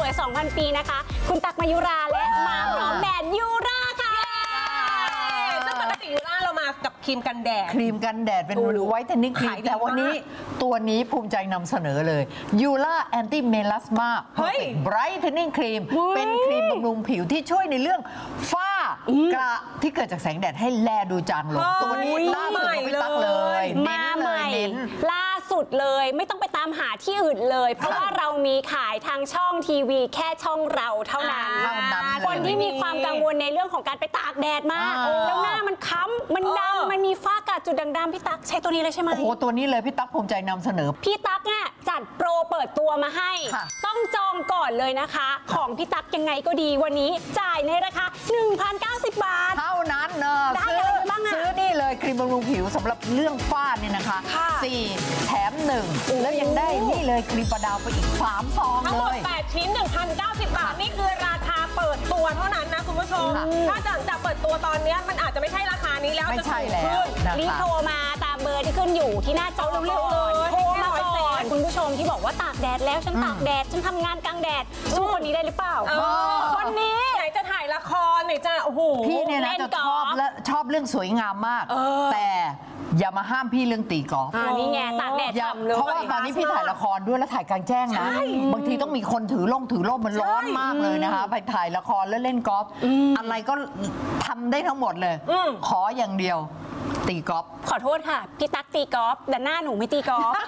วย 2,000 ปีนะคะคุณตั๊กมายุราและมาพร้อมแบรนด์ยูราค่ะซึ่งปกติยูราเรามากับครีมกันแดดเป็นไวท์เทนนิ่งครีมแต่วันนี้ตัวนี้ภูมิใจนำเสนอเลยยูราแอนตี้เมลาสมาไบรท์เทนนิ่งครีมเป็นครีมบำรุงผิวที่ช่วยในเรื่องฝ้ากระที่เกิดจากแสงแดดให้แลดูจางลงตัวนี้ล่าสุดของพี่ตั๊กเลยมาใหม่ล่าสุดเลยไม่ต้องไปตามหาที่อื่นเลยเพราะว่าเรามีขายทางช่องทีวีแค่ช่องเราเท่านั้นคนที่มีความกังวลในเรื่องของการไปตากแดดมากแล้วหน้ามันค้ำมันดำมันมีฝ้ากระจุดด่างๆพี่ตั๊กใช้ตัวนี้เลยใช่ไหมโอ้โหตัวนี้เลยพี่ตั๊กภูมิใจนำเสนอพี่ตั๊กเนี่ยจัดโปรเปิดตัวมาให้ต้องจองก่อนเลยนะคะของพี่ตั๊กยังไงก็ดีวันนี้จ่ายในราคา 1,090 บาทเท่านั้นเนอะซื้อนี่เลยครีมบำรุงผิวสำหรับเรื่องฝ้าเนี่ยนะคะ4 แถม 1แล้วยังได้นี่เลยครีมประดาวไปอีก3 ซองเลยทั้งหมด 8 ชิ้น 1,090 บาทนี่คือราคาเปิดตัวเท่านั้นนะคุณผู้ชมถ้าจะเปิดตัวตอนนี้มันอาจจะไม่ใช่ราคานี้แล้วไม่ใช่แล้วรีบโทรมาตามเบอร์ที่ขึ้นอยู่ที่หน้าจอเร็วๆเลยโทรมาก่อนคุณผู้ชมที่บอกว่าตากแดดแล้วฉันตากแดดฉันทำงานกลางแดดสู้คนนี้ได้หรือเปล่าคนนี้ไหนจะถ่ายละครไหนจะโอ้โหพี่เนี่ยนะจะชอบเรื่องสวยงามมากแต่อย่ามาห้ามพี่เรื่องตีกอล์ฟนี่ไงตากแดดฉ่ำเลยเพราะว่าตอนนี้พี่ถ่ายละครด้วยแล้วถ่ายกลางแจ้งนะบางทีต้องมีคนถือร่มมันร้อนมากเลยนะคะไปถ่ายละครแล้วเล่นกอล์ฟอะไรก็ทำได้ทั้งหมดเลยขออย่างเดียวตีกอล์ฟขอโทษค่ะพี่ตั๊กตีกอล์ฟแต่หน้าหนูไม่ตีกอล์ฟ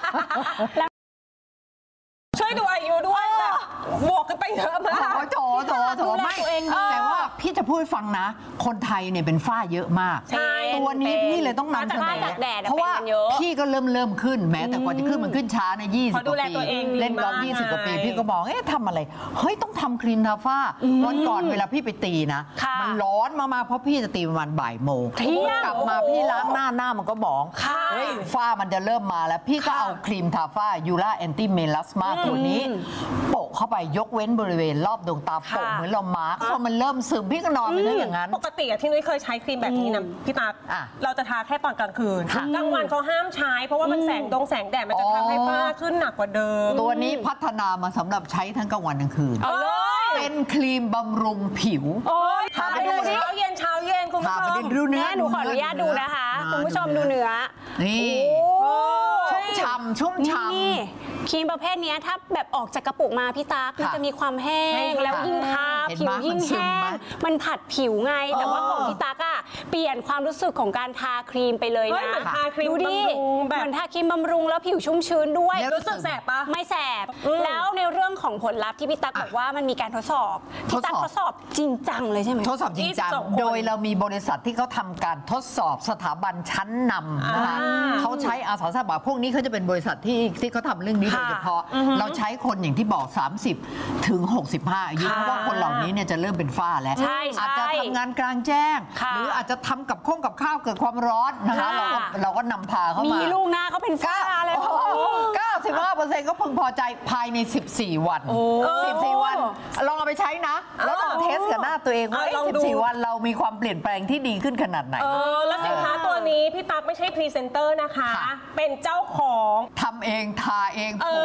ช่วยดูอายุด้วยแบบบวกกันไปเยอะมากโถไม่แต่ว่าพี่จะพูดฟังนะคนไทยเนี่ยเป็นฝ้าเยอะมากตัวนี้พี่เลยต้องนำเสนอเพราะว่าพี่ก็เริ่มขึ้นแม้แต่กว่าจะขึ้นมันขึ้นช้านะ20 กว่าปีเล่นกอล์ฟ20 กว่าปีพี่ก็บอกทำอะไรเฮ้ยต้องทำครีมทาฝ้าวันก่อนเวลาพี่ไปตีนะมันร้อนมากๆเพราะพี่จะตีประมาณบ่ายโมงกลับมาพี่ล้างหน้ามันก็บอกเฮ้ยฝ้ามันจะเริ่มมาแล้วพี่ก็เอาครีมทาฝ้ายูราแอนตี้เมลาสมาตัวนี้โปะเข้าไปยกเว้นบริเวณรอบดวงตาโปะเหมือนเรามาร์กพอมันเริ่มซึมพี่ก็นอนไปได้อย่างนั้นปกติที่นุ้ยเคยใช้ครีมแบบนี้นะพี่ตั๊กเราจะทาแค่ตอนกลางคืนกลางวันเขาห้ามใช้เพราะว่ามันแสงแดดมันจะทำให้ฝ้าขึ้นหนักกว่าเดิมตัวนี้พัฒนามาสำหรับใช้ทั้งกลางวันกลางคืนเป็นครีมบำรุงผิวทาไปดูเช้าเย็นคุณผู้ชมแม่หนูขออนุญาตดูนะคะคุณผู้ชมดูเนื้อนี่ชุ่มฉ่ำครีมประเภทนี้ถ้าแบบออกจากกระปุกมาพี่ตั๊กมันจะมีความแห้งแล้วยิ่งทาผิวยิ่งแห้งมันผัดผิวไงแต่ว่าของพี่ตั๊กอะเปลี่ยนความรู้สึกของการทาครีมไปเลยนะดูดิเหมือนทาครีมบำรุงแล้วผิวชุ่มชื้นด้วยรู้สึกแสบปะไม่แสบแล้วในเรื่องของผลลัพธ์ที่พี่ตั๊กบอกว่ามันมีการทดสอบพี่ตั๊กทดสอบจริงจังเลยใช่ไหมทดสอบจริงจังโดยเรามีบริษัทที่เขาทำการทดสอบสถาบันชั้นนำนะคะเขาใช้อาสาสมัครพวกนี้เขาจะเป็นบริษัทที่เขาทำเรื่องนี้โดยเฉพาะเราใช้คนอย่างที่บอก30 ถึง 65 อายุเพราะว่าคนเหล่านี้เนี่ยจะเริ่มเป็นฝ้าแล้วอาจจะทำงานกลางแจ้งหรืออาจจะทำกับข้าวเกิดความร้อนนะคะเราก็นำพาเขามีลูกหน้าเขาเป็นฝ้าเลย 95% ก็พึงพอใจภายใน14 วัน14 วันลองเอาไปใช้นะแล้วลองเทสกับหน้าตัวเองว่า14 วันเรามีความเปลี่ยนแปลงที่ดีขึ้นขนาดไหนแล้วสินค้าตัวนี้พี่ตั๊กไม่ใช่พรีเซนเตอร์นะคะเป็นเจ้าของทำเองทาเอง